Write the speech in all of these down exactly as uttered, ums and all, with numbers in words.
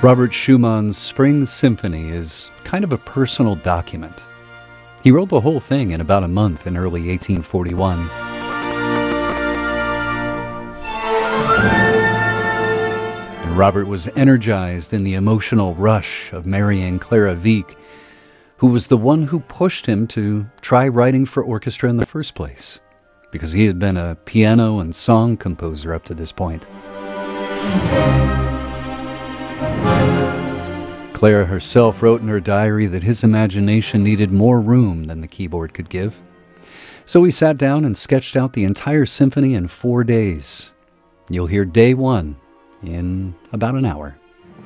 Robert Schumann's Spring Symphony is kind of a personal document. He wrote the whole thing in about a month in early eighteen forty-one. And Robert was energized in the emotional rush of marrying Clara Wieck, who was the one who pushed him to try writing for orchestra in the first place, because he had been a piano and song composer up to this point. Clara herself wrote in her diary that his imagination needed more room than the keyboard could give. So he sat down and sketched out the entire symphony in four days. You'll hear day one in about an hour.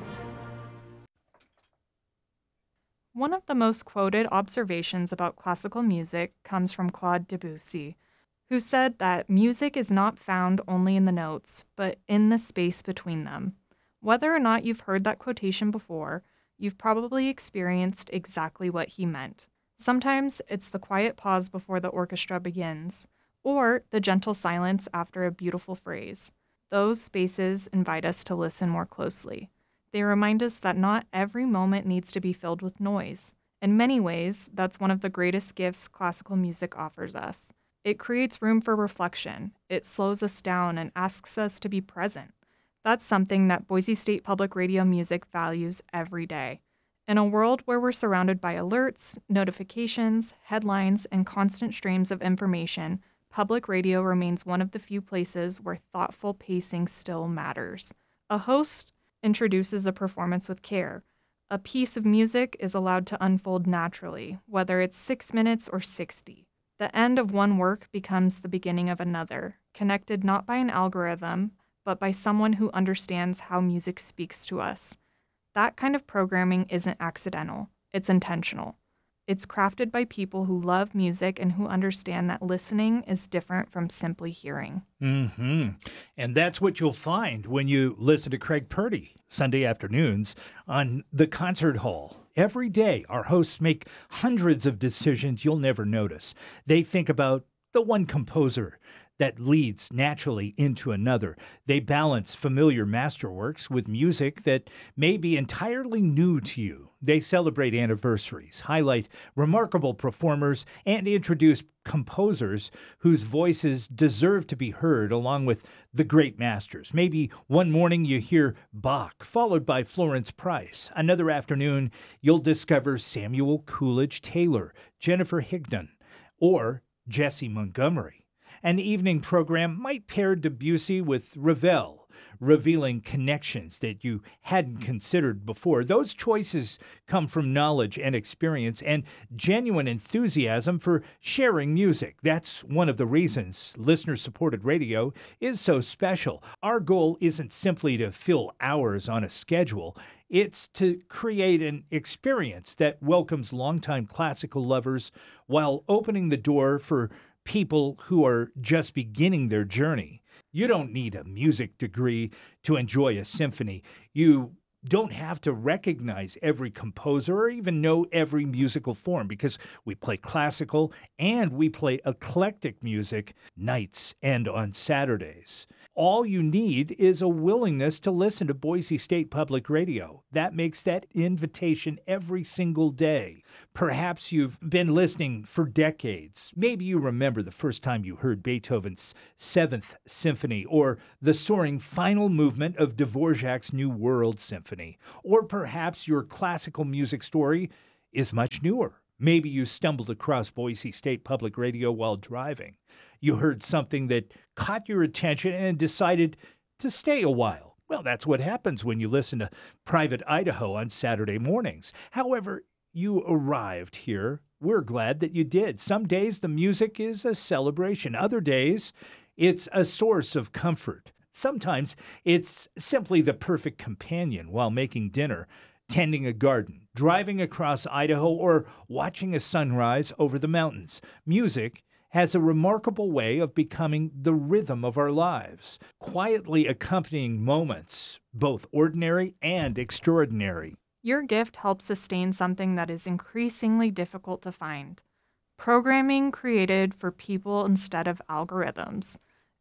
One of the most quoted observations about classical music comes from Claude Debussy, who said that music is not found only in the notes, but in the space between them. Whether or not you've heard that quotation before, you've probably experienced exactly what he meant. Sometimes it's the quiet pause before the orchestra begins, or the gentle silence after a beautiful phrase. Those spaces invite us to listen more closely. They remind us that not every moment needs to be filled with noise. In many ways, that's one of the greatest gifts classical music offers us. It creates room for reflection. It slows us down and asks us to be present. That's something that Boise State Public Radio music values every day. In a world where we're surrounded by alerts, notifications, headlines, and constant streams of information, public radio remains one of the few places where thoughtful pacing still matters. A host introduces a performance with care. A piece of music is allowed to unfold naturally, whether it's six minutes or sixty. The end of one work becomes the beginning of another, connected not by an algorithm, but by someone who understands how music speaks to us. That kind of programming isn't accidental, it's intentional. It's crafted by people who love music and who understand that listening is different from simply hearing. Mm-hmm. And that's what you'll find when you listen to Craig Purdy Sunday afternoons on the Concert Hall. Every day, our hosts make hundreds of decisions you'll never notice. They think about the one composer that leads naturally into another. They balance familiar masterworks with music that may be entirely new to you. They celebrate anniversaries, highlight remarkable performers, and introduce composers whose voices deserve to be heard along with the great masters. Maybe one morning you hear Bach, followed by Florence Price. Another afternoon, you'll discover Samuel Coolidge Taylor, Jennifer Higdon, or Jessie Montgomery. An evening program might pair Debussy with Ravel, revealing connections that you hadn't considered before. Those choices come from knowledge and experience and genuine enthusiasm for sharing music. That's one of the reasons listener-supported radio is so special. Our goal isn't simply to fill hours on a schedule. It's to create an experience that welcomes longtime classical lovers while opening the door for people who are just beginning their journey. You don't need a music degree to enjoy a symphony. You don't have to recognize every composer or even know every musical form, because we play classical and we play eclectic music nights and on Saturdays. All you need is a willingness to listen to Boise State Public Radio. That makes that invitation every single day. Perhaps you've been listening for decades. Maybe you remember the first time you heard Beethoven's Seventh Symphony or the soaring final movement of Dvorak's New World Symphony. Or perhaps your classical music story is much newer. Maybe you stumbled across Boise State Public Radio while driving. You heard something that caught your attention and decided to stay a while. Well, that's what happens when you listen to Private Idaho on Saturday mornings. However, you arrived here. We're glad that you did. Some days the music is a celebration. Other days, it's a source of comfort. Sometimes it's simply the perfect companion while making dinner, tending a garden, driving across Idaho, or watching a sunrise over the mountains. Music has a remarkable way of becoming the rhythm of our lives, quietly accompanying moments, both ordinary and extraordinary. Your gift helps sustain something that is increasingly difficult to find. Programming created for people instead of algorithms.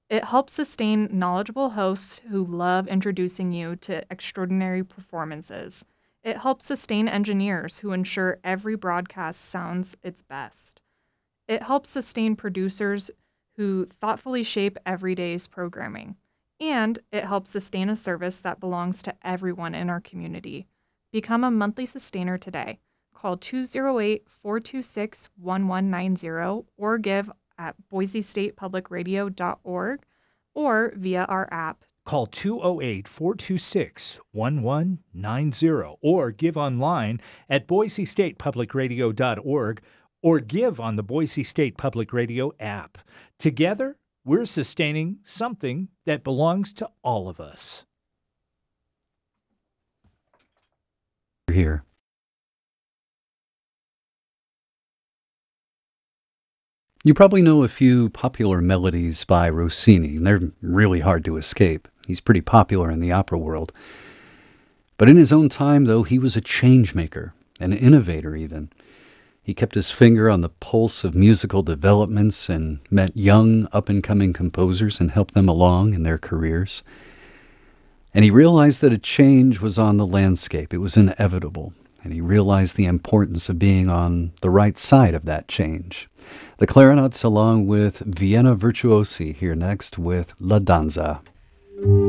It helps sustain knowledgeable hosts who love introducing you to extraordinary performances. It helps sustain engineers who ensure every broadcast sounds its best. It helps sustain producers who thoughtfully shape every day's programming. And it helps sustain a service that belongs to everyone in our community. Become a monthly sustainer today. Call two oh eight, four two six, one one nine zero or give at boise state public radio dot org or via our app. Call two oh eight, four two six, one one nine zero or give online at boise state public radio dot org or give on the Boise State Public Radio app. Together, we're sustaining something that belongs to all of us. Here. You probably know a few popular melodies by Rossini. They're really hard to escape. He's pretty popular in the opera world. But in his own time, though, he was a change maker, an innovator even. He kept his finger on the pulse of musical developments and met young, up-and-coming composers and helped them along in their careers. And he realized that a change was on the landscape. It was inevitable. And he realized the importance of being on the right side of that change. The Clarinets along with Vienna Virtuosi here next with La Danza.